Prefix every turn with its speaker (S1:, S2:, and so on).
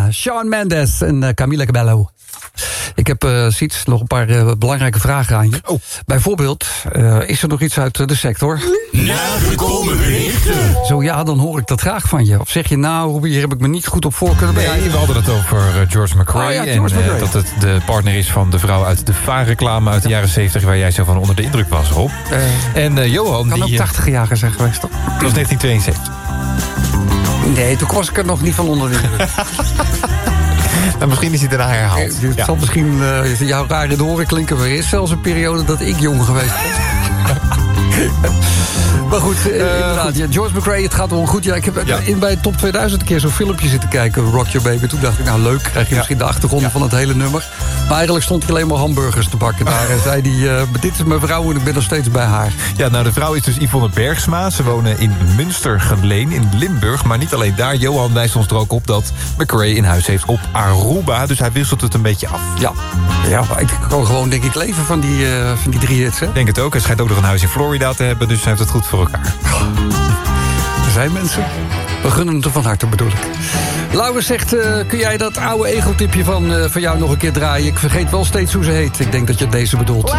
S1: Shawn Mendes en Camila Cabello. Ik heb Siets nog een paar belangrijke vragen aan je.
S2: Oh.
S1: Bijvoorbeeld, is er nog iets uit de sector?
S3: Nagekomen berichten.
S1: Zo ja, dan hoor ik dat graag van je. Of zeg je nou, hier heb ik me niet goed op voor kunnen bereiden?
S2: Nee, we hadden het over George McRae.
S1: Oh ja, George McRae.
S2: Dat het de partner is van de vrouw uit de vaarreclame uit de jaren 70... waar jij zo van onder de indruk was, Rob. En Johan...
S1: Kan
S2: die
S1: ook 80-jarige zijn geweest, toch?
S2: Dat was 1972.
S1: Nee, toen was ik er nog niet van onder de indruk.
S2: Nou, misschien is hij daarna herhaald.
S1: Het zal misschien jouw raar in de oren klinken. Maar er is zelfs een periode dat ik jong geweest ben. Maar goed, inderdaad. Ja, George McRae, het gaat wel goed. Ja, ik heb bij Top 2000 een keer zo'n filmpje zitten kijken. Rock Your Baby. Toen dacht ik, nou leuk, krijg je misschien de achtergrond van het hele nummer. Maar eigenlijk stond hij alleen maar hamburgers te bakken daar. En zei hij, dit is mijn vrouw en ik ben nog steeds bij haar.
S2: Ja, nou de vrouw is dus Yvonne Bergsma. Ze wonen in Münstergeleen in Limburg. Maar niet alleen daar. Johan wijst ons er ook op dat McRae in huis heeft op Aruba. Dus hij wisselt het een beetje af.
S1: Ja, maar ik kan gewoon denk ik leven van die 3 hits, hè?
S2: Ik denk het ook. Hij schijnt ook nog een huis in Florida te hebben. Dus hij heeft het goed voor elkaar.
S1: Er zijn mensen. We gunnen het er van harte, bedoel ik. Laurens zegt, kun jij dat oude egeltipje van jou nog een keer draaien? Ik vergeet wel steeds hoe ze heet. Ik denk dat je deze bedoelt.